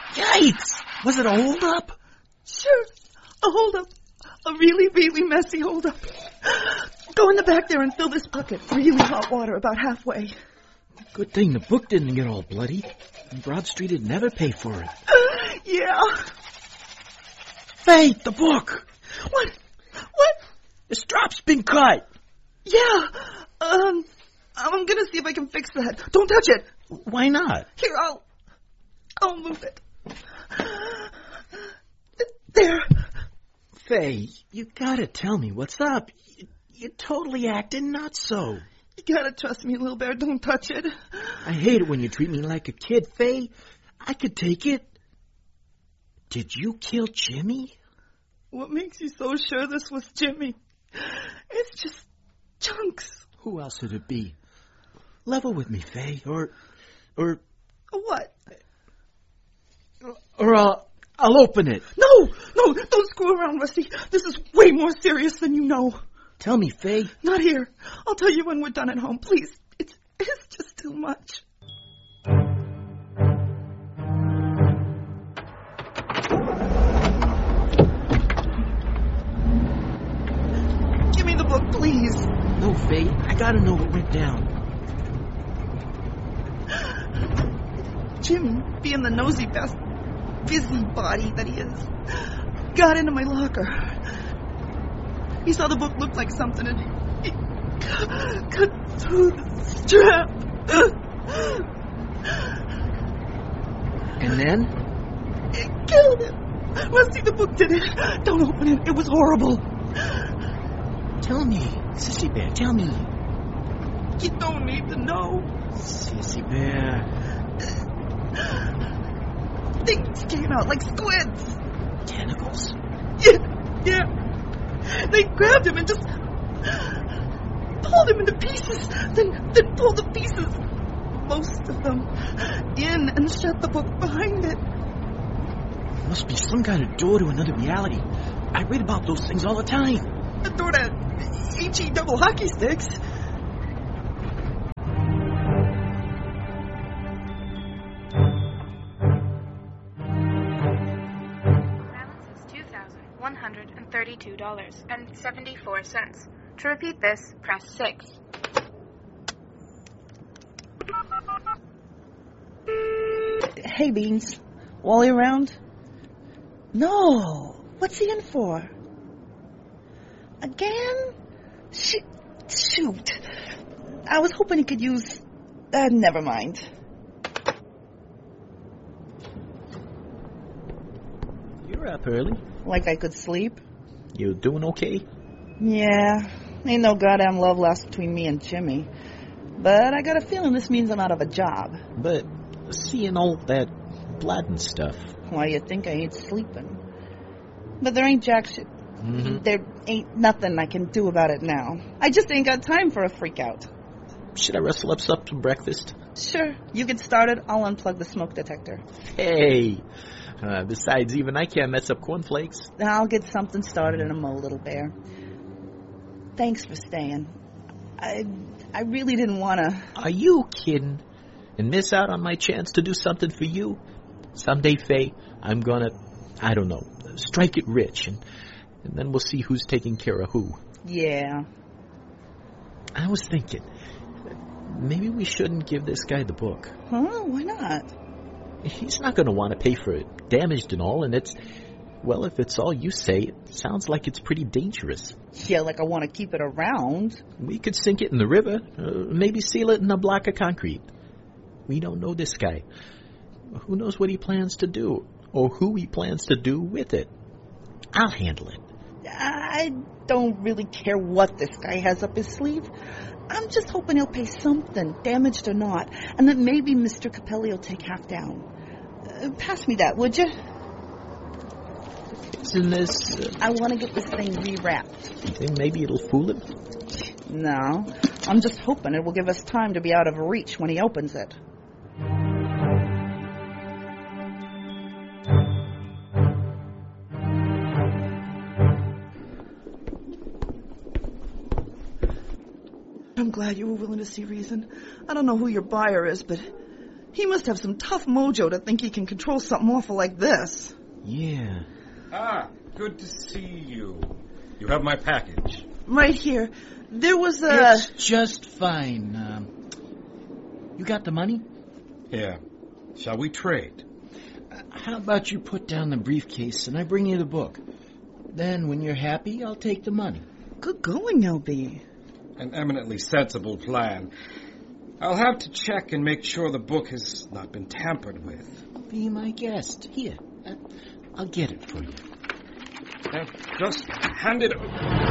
Yikes! Was it a holdup? Sure, a holdup. A really, really messy holdup. Go in the back there and fill this bucket. Really hot water about halfway. Good thing the book didn't get all bloody. Broad Street'd never pay for it. Yeah. Faye, the book! What? The strap's been cut! Yeah. I'm gonna see if I can fix that. Don't touch it. Why not? Here, I'll move it. There. Faye, you gotta tell me what's up. You're totally acting not so. You gotta trust me, little bear. Don't touch it. I hate it when you treat me like a kid, Faye. I could take it. Did you kill Jimmy? What makes you so sure this was Jimmy? It's just chunks. Who else would it be? Level with me, Faye, or... What? Or I'll open it. No, don't screw around, Rusty. This is way more serious than you know. Tell me, Faye. Not here. I'll tell you when we're done at home, please. It's just too much. Give me the book, please. No, Faye. I gotta know what went down. Jimmy, being the nosy busybody that he is, got into my locker. He saw the book looked like something and he cut through the strap. And then? It killed him. Rusty, the book did it. Don't open it. It was horrible. Tell me, Sissy Bear, tell me. You don't need to know. Sissy Bear. Things came out like squids. Tentacles? Yeah. They grabbed him and just pulled him into pieces. Then pulled the pieces, most of them, in and shut the book behind it. Must be some kind of door to another reality. I read about those things all the time. A door to H-E double hockey sticks. $132.74. To repeat this, press 6. Hey, Beans. Wally around? No. What's he in for? Again? Shoot. I was hoping he could use... never mind. You're up early. Like I could sleep? You doing okay? Yeah. Ain't no goddamn love lost between me and Jimmy. But I got a feeling this means I'm out of a job. But seeing all that blood and stuff... Why, you think I ain't sleeping? But there ain't jack shit. Mm-hmm. There ain't nothing I can do about it now. I just ain't got time for a freak out. Should I rustle up some breakfast? Sure. You get started. I'll unplug the smoke detector. Hey! Besides, even I can't mess up cornflakes. I'll get something started in a mo, little bear. Thanks for staying. I really didn't want to... Are you kidding? And miss out on my chance to do something for you? Someday, Faye, I'm gonna, I don't know, strike it rich, and then we'll see who's taking care of who. Yeah. I was thinking, maybe we shouldn't give this guy the book. Huh? Why not? He's not going to want to pay for it, damaged and all, and it's, well, if it's all you say, it sounds like it's pretty dangerous. Yeah, like I want to keep it around. We could sink it in the river, maybe seal it in a block of concrete. We don't know this guy. Who knows what he plans to do, or who he plans to do with it. I'll handle it. I don't really care what this guy has up his sleeve. I'm just hoping he'll pay something, damaged or not, and that maybe Mr. Capelli will take half down. Pass me that, would you? Isn't this... I want to get this thing rewrapped. You think maybe it'll fool him? No, I'm just hoping it will give us time to be out of reach when he opens it. I'm glad you were willing to see reason. I don't know who your buyer is, but He must have some tough mojo to think he can control something awful like this. Yeah. Good to see you. You have my package. Right here. There was a... It's just fine. You got the money? Here. Shall we trade? How about you put down the briefcase and I bring you the book? Then when you're happy, I'll take the money. Good going, LB. An eminently sensible plan. I'll have to check and make sure the book has not been tampered with. Be my guest. Here, I'll get it for you. Just hand it over.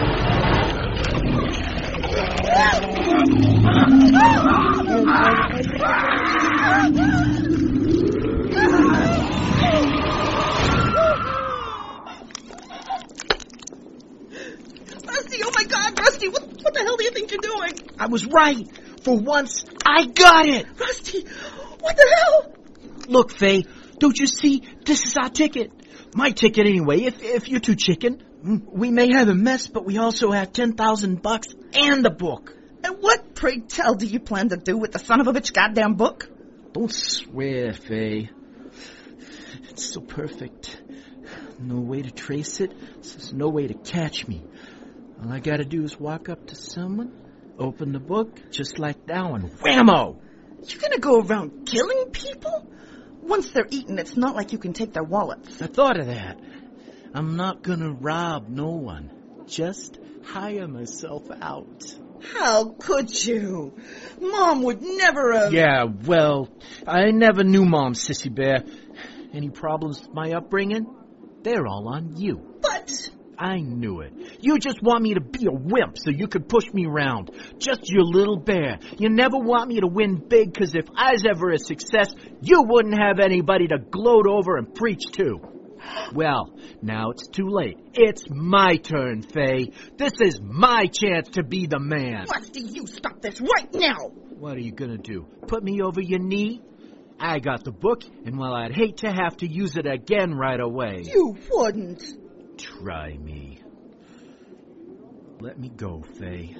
Rusty, oh my God, Rusty, what the hell do you think you're doing? I was right. For once, I got it. Rusty, what the hell? Look, Faye, don't you see? This is our ticket. My ticket anyway, if you're too chicken. We may have a mess, but we also have $10,000 and the book. And what, pray tell, do you plan to do with the son of a bitch goddamn book? Don't swear, Faye. It's so perfect. No way to trace it. There's no way to catch me. All I gotta do is walk up to someone, open the book, just like now, and whammo! You gonna go around killing people? Once they're eaten, it's not like you can take their wallets. I thought of that. I'm not gonna rob no one. Just hire myself out. How could you? Mom would never have... Yeah, well, I never knew Mom, Sissy Bear. Any problems with my upbringing? They're all on you. But... I knew it. You just want me to be a wimp so you could push me around. Just your little bear. You never want me to win big, because if I was ever a success, you wouldn't have anybody to gloat over and preach to. Well, now it's too late. It's my turn, Faye. This is my chance to be the man. Rusty, you stop this right now! What are you gonna do? Put me over your knee? I got the book, and well, I'd hate to have to use it again right away. You wouldn't. Try me. Let me go, Faye.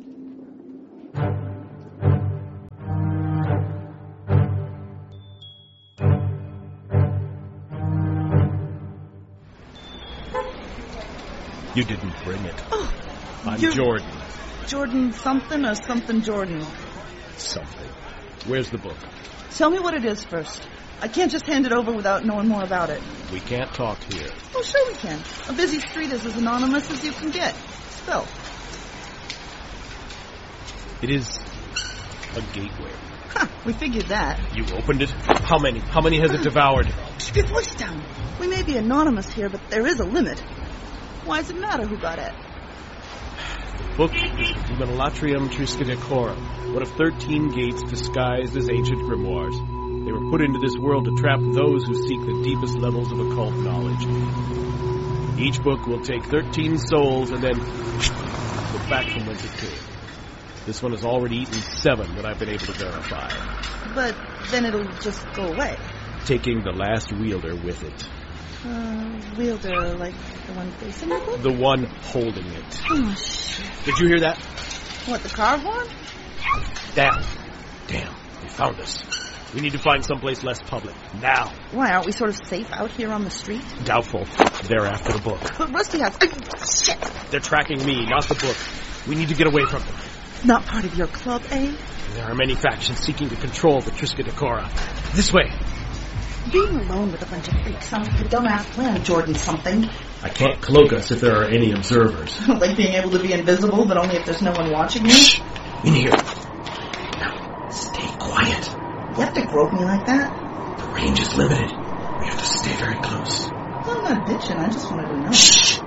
You didn't bring it. Oh, I'm you're... Jordan. Jordan something or something Jordan? Something. Where's the book? Tell me what it is first. I can't just hand it over without knowing more about it. We can't talk here. Oh, sure we can. A busy street is as anonymous as you can get. Spill. It is a gateway. Ha, we figured that. You opened it? How many? How many has it devoured? Keep your voice down. We may be anonymous here, but there is a limit. Why does it matter who got it? The book is the Demonolatrium Triskaidekarorum, one of 13 gates disguised as ancient grimoires. They were put into this world to trap those who seek the deepest levels of occult knowledge. Each book will take 13 souls and then go back from whence it came. This one has already eaten 7 that I've been able to verify. But then it'll just go away. Taking the last wielder with it. Wielder, like the one facing the book? The one holding it. Oh, shit. Did you hear that? What, the car horn? Damn, they found us. We need to find someplace less public. Now. Why, aren't we sort of safe out here on the street? Doubtful. They're after the book. But Rusty has... shit! They're tracking me, not the book. We need to get away from them. Not part of your club, eh? There are many factions seeking to control the Triskaidekara. This way. Being alone with a bunch of freaks sounds like a dumbass plan, Jordan something. I can't cloak us if there are any observers. Like being able to be invisible, but only if there's no one watching you? Shh! In here. Now, stay quiet. You have to grope me like that? The range is limited. We have to stay very close. I'm not bitching, I just wanted to know. Shh!